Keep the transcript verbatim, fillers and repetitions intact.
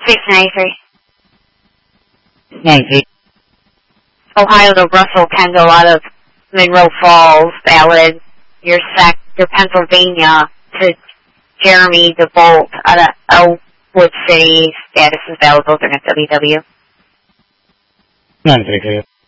six ninety-three. ninety-three. Ohio to Russell, Kendall out of Monroe Falls, Ballard. Your sec, your Pennsylvania to Jeremy DeVolt out of Elwood City. Status is available during W W. nine three two.